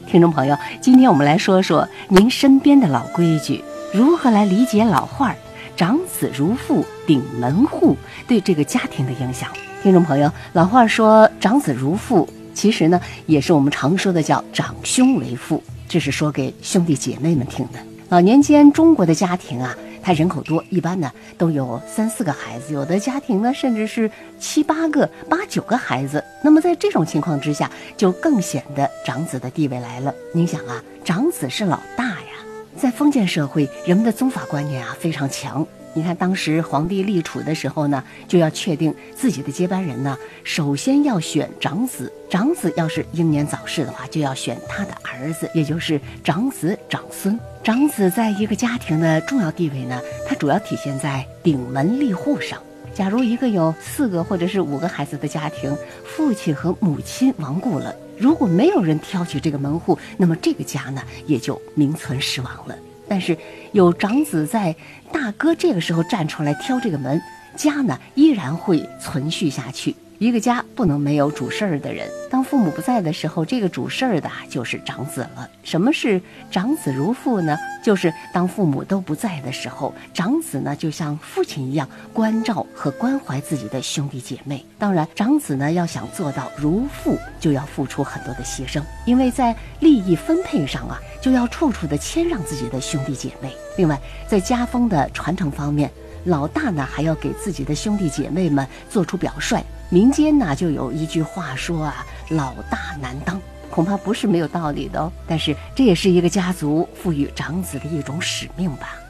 听众朋友，今天我们来说说您身边的老规矩，如何来理解老话长子如父，顶门户对这个家庭的影响。听众朋友，老话说长子如父，其实呢也是我们常说的叫长兄为父，这是说给兄弟姐妹们听的。老年间中国的家庭啊，它人口多，一般呢都有3、4个孩子，有的家庭呢甚至是7、8个、8、9个孩子。那么在这种情况之下，就更显得长子的地位来了。您想啊，长子是老大呀，在封建社会，人们的宗法观念啊非常强。你看当时皇帝立储的时候呢，就要确定自己的接班人呢，首先要选长子，长子要是英年早逝的话，就要选他的儿子，也就是长子长孙。长子在一个家庭的重要地位呢，它主要体现在顶门立户上。假如一个有4个或者是5个孩子的家庭，父亲和母亲亡故了，如果没有人挑起这个门户，那么这个家呢也就名存实亡了。但是有长子在，大哥这个时候站出来挑这个门，家呢依然会存续下去。一个家不能没有主事儿的人，当父母不在的时候，这个主事儿的就是长子了。什么是长子如父呢？就是当父母都不在的时候，长子呢就像父亲一样关照和关怀自己的兄弟姐妹。当然长子呢要想做到如父，就要付出很多的牺牲，因为在利益分配上啊，就要处处的谦让自己的兄弟姐妹。另外在家风的传承方面，老大呢还要给自己的兄弟姐妹们做出表率。民间呢就有一句话说啊，老大难当，恐怕不是没有道理的哦。但是这也是一个家族赋予长子的一种使命吧。